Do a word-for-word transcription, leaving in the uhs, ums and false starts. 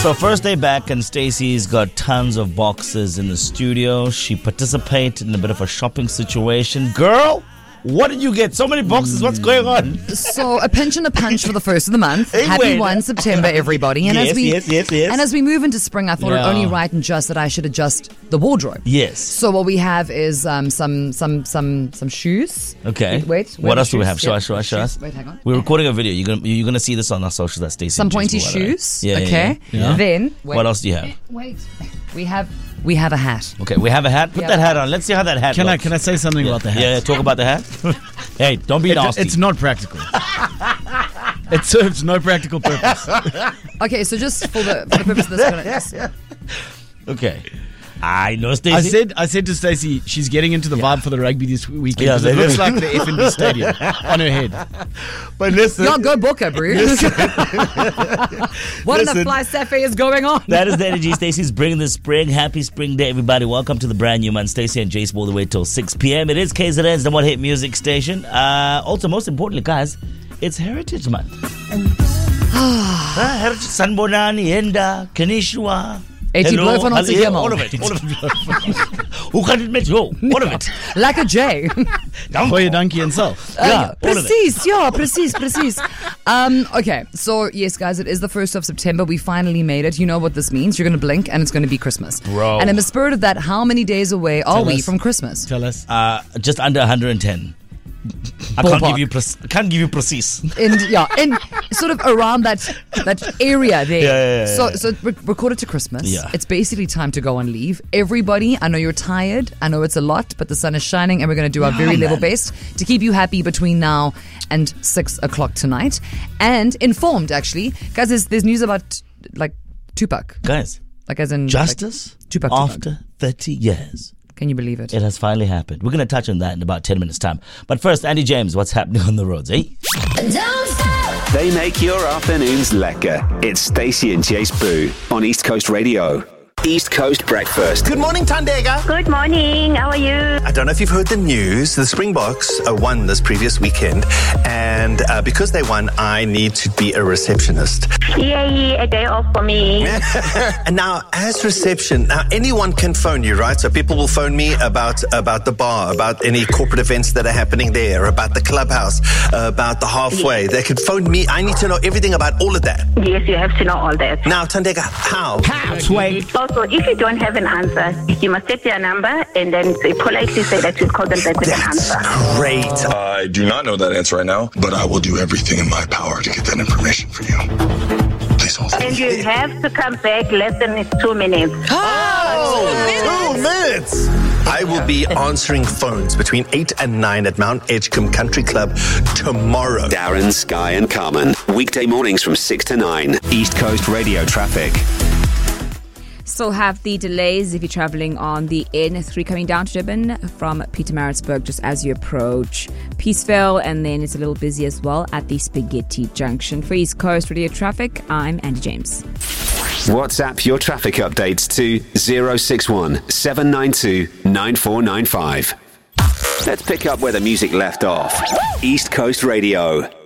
So first day back and Stacey's got tons of boxes in the studio. She participated in a bit of a shopping situation. Girl, what did you get? So many boxes. What's going on? So a pinch and a punch for the first of the month. Hey, Happy wait. first of September, everybody. And Yes, as we yes, yes, yes. and as we move into spring, I thought Yeah. it only right and just that I should adjust the wardrobe. Yes. So what we have is um, some some some some shoes. Okay. Wait, wait. where What are else the do we shoes? have? Show Yeah, us, show us, show shoes. us. Wait, hang on. We're recording a video. You're gonna you're gonna see this on our socials. That Stacey. Some just pointy brought out, right? shoes. Yeah, yeah, okay. yeah. Yeah. Then wait, What else do you have? Wait. We have we have a hat. Okay, we have a hat. Put Yeah. that hat on. Let's see how that hat Can I looks. can I say something about the hat? Yeah, yeah, talk about the hat. Hey, don't be It- nasty. it's not practical. It serves no practical purpose. Okay, so just for the for the purpose of this, I'm gonna just- Okay. I know, Stacey. I said I said to Stacey, she's getting into the vibe for the rugby this weekend. Yeah, 'cause it they- looks like the F N B stadium on her head. but listen. Y'all go book her, Bruce. What in the Listen. fly Safi is going on? That is the energy Stacey's bringing this spring. Happy spring day, everybody. Welcome to the brand new month. Stacey and Jace all the way till six p.m. It is K Z N's number one hit music station. Uh, also, most importantly, guys, it's Heritage Month. Ah, Heritage Sanbonani, Enda, Kanishwa. Eet jy blou van ons Hello. hemel? All of it. All of it. Hoe gaat het met jou? All of it. Like a J. Goeie dankie en self. Yeah, all of it. Precies, yeah, precies, precies. Um, okay, so yes, guys, it is the first of September. We finally made it. You know what this means. You're going to blink and it's going to be Christmas. Bro. And in the spirit of that, how many days away are Tell we us. from Christmas? Tell us. Uh, just under one hundred ten. I can't Ballpark. give you pre- can't give you precise. In yeah, in sort of around that that area there. Yeah, yeah, yeah, so yeah. so we're, we're quarter to Christmas. Yeah. It's basically time to go on leave. Everybody, I know you're tired. I know it's a lot, but the sun is shining, and we're going to do our Yeah, very level man. best to keep you happy between now and six o'clock tonight, and informed actually, guys. There's there's news about like Tupac, Guys, like as in justice like, Tupac, Tupac. after thirty years. Can you believe it? It has finally happened. We're going to touch on that in about ten minutes' time. But first, Andy James, what's happening on the roads, eh? They make your afternoons lekker. It's Stacey and Jace Boo on East Coast Radio. East Coast Breakfast. Good morning, Tandega. Good morning. How are you? I don't know if you've heard the news. The Springboks uh, won this previous weekend. And uh, because they won, I need to be a receptionist. Yay, a day off for me. And now, as reception, now anyone can phone you, right? So people will phone me about, about the bar, about any corporate events that are happening there, about the clubhouse, uh, about the halfway. They could phone me. I need to know everything about all of that. Yes, you have to know all that. Now, Tandega, how? How, Sway? Also, if you don't have an answer, you must set their number and then politely say that you'll call them back with an That's answer. great. I do not know that answer right now, but I will do everything in my power to get that information for you. Please hold. And you have to come back less than two minutes. Oh, two minutes. I will be answering phones between eight and nine at Mount Edgecombe Country Club tomorrow. Darren, Sky and Carmen. Weekday mornings from six to nine. East Coast Radio traffic. Still have the delays if you're travelling on the N three coming down to Durban from Pietermaritzburg just as you approach Peaceville, and then it's a little busy as well at the Spaghetti Junction. For East Coast Radio Traffic, I'm Andy James. WhatsApp your traffic updates to zero six one seven nine two nine four nine five. Let's pick up where the music left off. East Coast Radio.